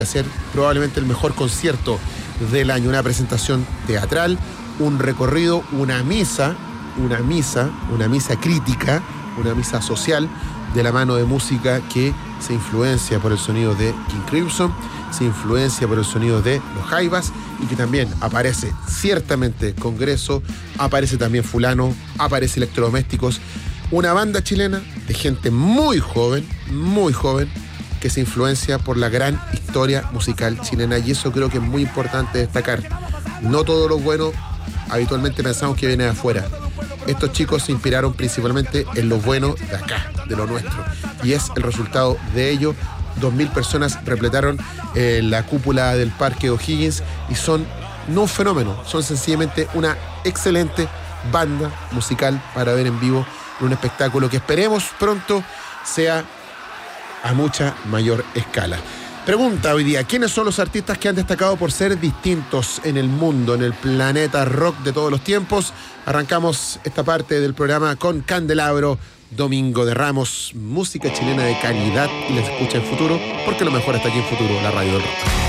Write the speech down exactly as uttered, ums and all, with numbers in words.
Ser probablemente el mejor concierto del año, una presentación teatral, un recorrido, una misa, una misa, una misa crítica, una misa social de la mano de música que se influencia por el sonido de King Crimson, se influencia por el sonido de Los Jaivas y que también aparece ciertamente Congreso, aparece también Fulano, aparece Electrodomésticos, una banda chilena de gente muy joven, muy joven, que se influencia por la gran historia musical chilena, y eso creo que es muy importante destacar. No todo lo bueno habitualmente pensamos que viene de afuera. Estos chicos se inspiraron principalmente en lo bueno de acá, de lo nuestro, y es el resultado de ello. Dos mil personas repletaron eh, la cúpula del Parque O'Higgins y son no un fenómeno, son sencillamente una excelente banda musical para ver en vivo en un espectáculo que esperemos pronto sea a mucha mayor escala. Pregunta hoy día: ¿quiénes son los artistas que han destacado por ser distintos en el mundo, en el planeta rock de todos los tiempos? Arrancamos esta parte del programa con Candelabro, Domingo de Ramos, música chilena de calidad, y les escucha en Futuro, porque lo mejor está aquí en Futuro, la radio del rock.